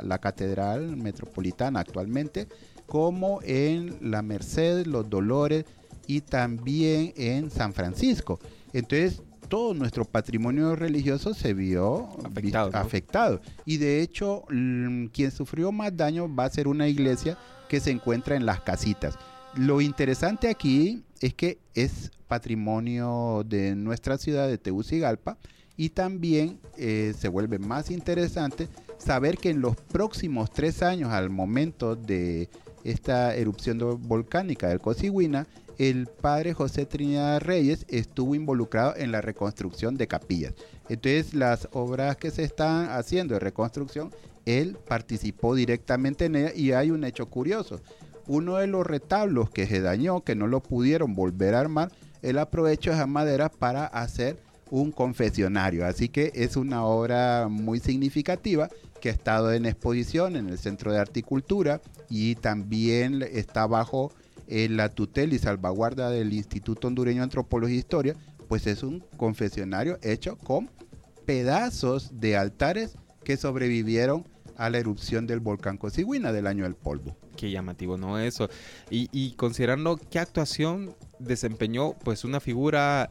la Catedral Metropolitana actualmente, como en la Merced, Los Dolores y también en San Francisco. Entonces, todo nuestro patrimonio religioso se vio afectado. Y de hecho, quien sufrió más daño va a ser una iglesia que se encuentra en Las Casitas. Lo interesante aquí es que es patrimonio de nuestra ciudad de Tegucigalpa, y también se vuelve más interesante saber que en los próximos 3 años, al momento de esta erupción volcánica del Cosiguina, el padre José Trinidad Reyes estuvo involucrado en la reconstrucción de capillas. Entonces, las obras que se están haciendo de reconstrucción, él participó directamente en ella, y hay un hecho curioso. Uno de los retablos que se dañó, que no lo pudieron volver a armar, él aprovechó esa madera para hacer un confesionario. Así que es una obra muy significativa que ha estado en exposición en el Centro de Arte y Cultura, y también está bajo la tutela y salvaguarda del Instituto Hondureño de Antropología e Historia. Pues es un confesionario hecho con pedazos de altares que sobrevivieron a la erupción del volcán Cosiguina del año del polvo. Qué llamativo, ¿no? Eso. Y considerando qué actuación desempeñó, pues una figura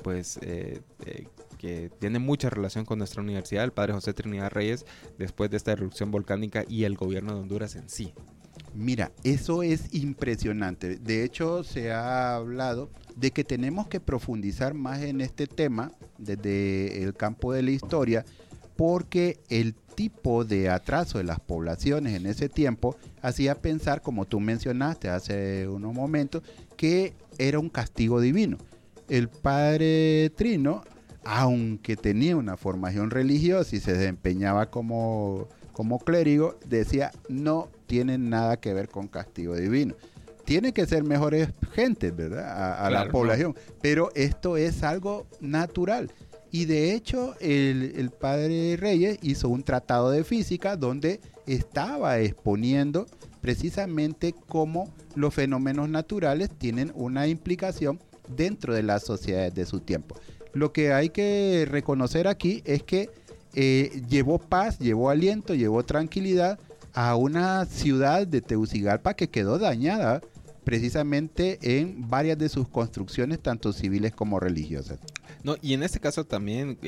que tiene mucha relación con nuestra universidad, el padre José Trinidad Reyes, después de esta erupción volcánica, y el gobierno de Honduras en sí. Mira, eso es impresionante. De hecho, se ha hablado de que tenemos que profundizar más en este tema desde el campo de la historia, porque el tipo de atraso de las poblaciones en ese tiempo hacía pensar, como tú mencionaste hace unos momentos, que era un castigo divino. El padre Trino, aunque tenía una formación religiosa y se desempeñaba como clérigo, decía: no tiene nada que ver con castigo divino. Tiene que ser mejores gentes, ¿verdad? A la población. ¿No? Pero esto es algo natural. Y de hecho, el padre Reyes hizo un tratado de física donde estaba exponiendo precisamente cómo los fenómenos naturales tienen una implicación dentro de las sociedades de su tiempo. Lo que hay que reconocer aquí es que llevó paz, llevó aliento, llevó tranquilidad a una ciudad de Tegucigalpa que quedó dañada precisamente en varias de sus construcciones, tanto civiles como religiosas. No, y en este caso también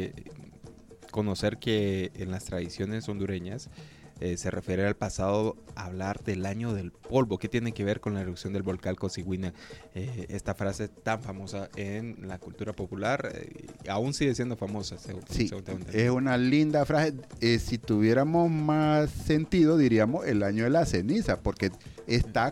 conocer que en las tradiciones hondureñas se refiere al pasado, hablar del año del polvo. ¿Qué tiene que ver con la erupción del volcán Cosiguina? Esta frase tan famosa en la cultura popular, aún sigue siendo famosa. Sí, es una linda frase. Si tuviéramos más sentido, diríamos el año de la ceniza, porque está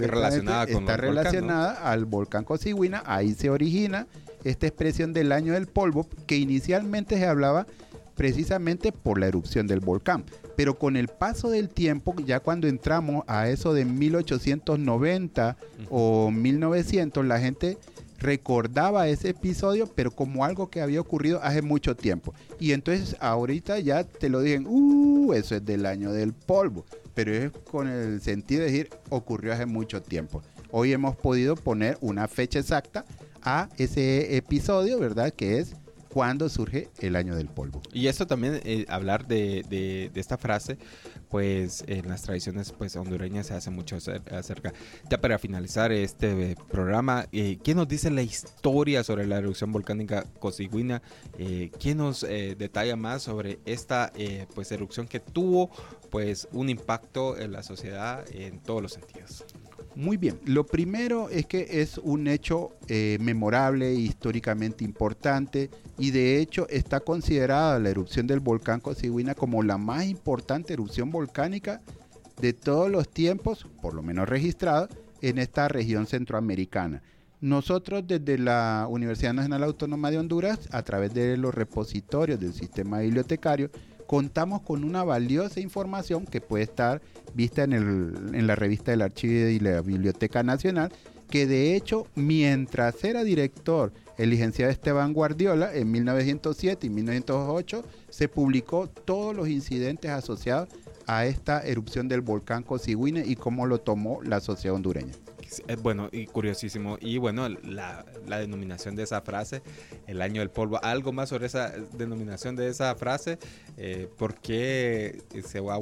relacionada al volcán Cosiguina. Ahí se origina esta expresión del año del polvo, que inicialmente se hablaba precisamente por la erupción del volcán. Pero con el paso del tiempo, ya cuando entramos a eso de 1890 o 1900, la gente recordaba ese episodio, pero como algo que había ocurrido hace mucho tiempo. Y entonces ahorita ya te lo dicen, eso es del año del polvo. Pero es con el sentido de decir, ocurrió hace mucho tiempo. Hoy hemos podido poner una fecha exacta a ese episodio, ¿verdad? Que es cuando surge el año del polvo. Y esto también, hablar de esta frase, pues en las tradiciones pues hondureñas se hace mucho acerca. Ya para finalizar este programa, ¿quién nos dice la historia sobre la erupción volcánica Cosiguina? ¿Quién nos detalla más sobre esta pues erupción que tuvo pues un impacto en la sociedad en todos los sentidos? Muy bien, lo primero es que es un hecho memorable, históricamente importante, y de hecho está considerada la erupción del volcán Cosiguina como la más importante erupción volcánica de todos los tiempos, por lo menos registrada, en esta región centroamericana. Nosotros desde la Universidad Nacional Autónoma de Honduras, a través de los repositorios del sistema bibliotecario, contamos con una valiosa información que puede estar vista en la revista del Archivo y la Biblioteca Nacional, que de hecho, mientras era director el licenciado Esteban Guardiola, en 1907 y 1908, se publicó todos los incidentes asociados a esta erupción del volcán Cosiguina y cómo lo tomó la sociedad hondureña. Bueno, y curiosísimo. Y bueno, la denominación de esa frase, el año del polvo. Algo más sobre esa denominación de esa frase, ¿por qué se va